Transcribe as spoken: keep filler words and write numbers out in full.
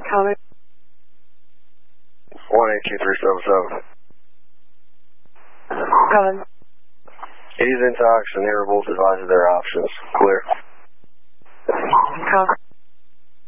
Coming. one eight two three seven seven. Coming. He's in talks and they were both advised of their options. Clear. Coming.